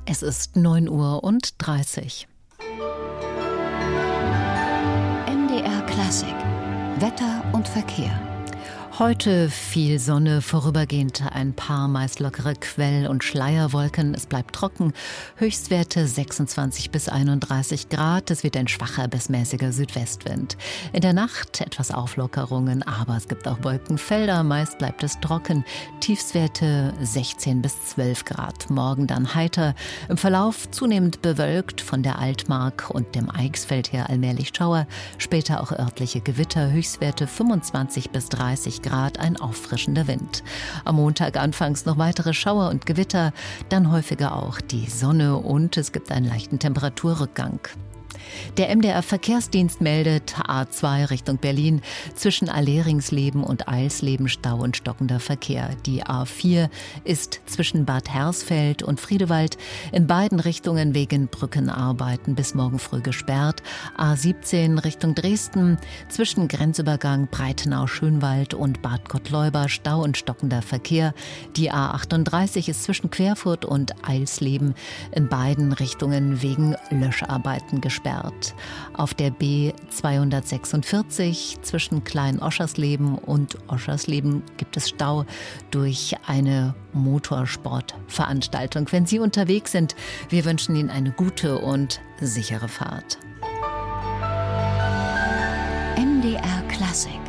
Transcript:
Es ist 9:30 Uhr. MDR Klassik. Wetter und Verkehr. Heute viel Sonne, vorübergehend ein paar meist lockere Quell- und Schleierwolken. Es bleibt trocken, Höchstwerte 26 bis 31 Grad. Es wird ein schwacher bis mäßiger Südwestwind. In der Nacht etwas Auflockerungen, aber es gibt auch Wolkenfelder. Meist bleibt es trocken, Tiefstwerte 16 bis 12 Grad. Morgen dann heiter, im Verlauf zunehmend bewölkt, von der Altmark und dem Eichsfeld her allmählich Schauer. Später auch örtliche Gewitter, Höchstwerte 25 bis 30 Grad, ein auffrischender Wind. Am Montag anfangs noch weitere Schauer und Gewitter, dann häufiger auch die Sonne und es gibt einen leichten Temperaturrückgang. Der MDR-Verkehrsdienst meldet A2 Richtung Berlin zwischen Alleringsleben und Eilsleben Stau und stockender Verkehr. Die A4 ist zwischen Bad Hersfeld und Friedewald in beiden Richtungen wegen Brückenarbeiten bis morgen früh gesperrt. A17 Richtung Dresden zwischen Grenzübergang Breitenau-Schönwald und Bad Gottleuba Stau und stockender Verkehr. Die A38 ist zwischen Querfurt und Eilsleben in beiden Richtungen wegen Löscharbeiten gesperrt. Auf der B246 zwischen Klein-Oschersleben und Oschersleben gibt es Stau durch eine Motorsportveranstaltung. Wenn Sie unterwegs sind, wir wünschen Ihnen eine gute und sichere Fahrt. MDR Klassik.